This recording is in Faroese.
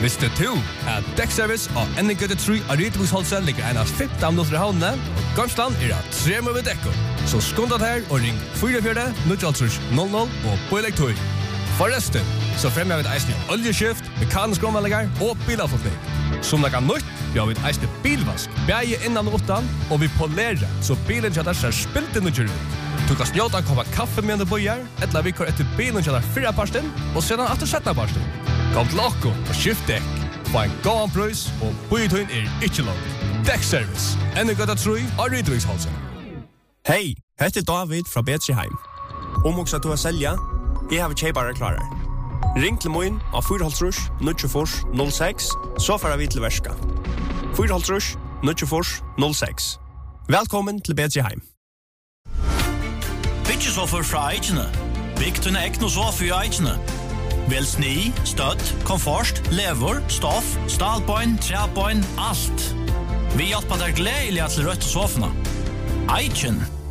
Visste du at Dekkservice og NG3 Aritibusholset ligger en av 15 minutter i havnene, og Gamsland at 3 med dekko. Så skundet her og ring 44-900 og på elektroi. Forresten, så fremmer vi et eisende oljeskift, mekanisk omvallinger og bilavfotning. Som det kan nytt, vi har et eisende bilvask, bæge innan og utan, og vi polerer, så bilen kjøtter ser spilt inn og kjører ut. Du kan snjåta en kopp kaffe med en bøyer, eller vi kjører etter bilen kjøtter 4 parsten, og sedan etter 17 parsten. Kom til Akko og skift dekk. Få en gåan prøys, og bøytøyen ikke langt. Dekkservice. NG3 Aritibusholset. Hei, heter David fra Betriheim. Om också att du har sälja, jag har köpare klarar. Ring till mig av 4-9-06, så får vi till värska. 4-9-06. Välkommen till Betriheim. Byggesoffer fra Eichene. Bygg til ekno sofa i Eichene. Vel sni, støtt, komfort, lever, stoff, stalbøyn, træbøyn, alt. Vi hjelper deg gledelig til rødt sofene. Eichen.